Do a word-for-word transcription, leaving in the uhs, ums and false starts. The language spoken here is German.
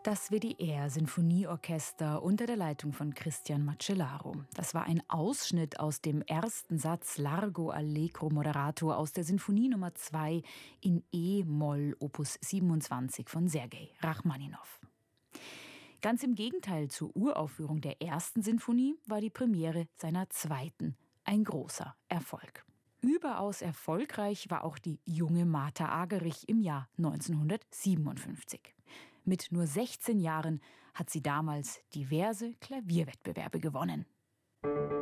Das W D R-Sinfonieorchester unter der Leitung von Christian Macellaro. Das war ein Ausschnitt aus dem ersten Satz Largo Allegro Moderato aus der Sinfonie Nummer zwei in E-Moll Opus siebenundzwanzig von Sergei Rachmaninow. Ganz im Gegenteil zur Uraufführung der ersten Sinfonie war die Premiere seiner zweiten ein großer Erfolg. Überaus erfolgreich war auch die junge Martha Argerich im Jahr neunzehnhundertsiebenundfünfzig. Mit nur sechzehn Jahren hat sie damals diverse Klavierwettbewerbe gewonnen.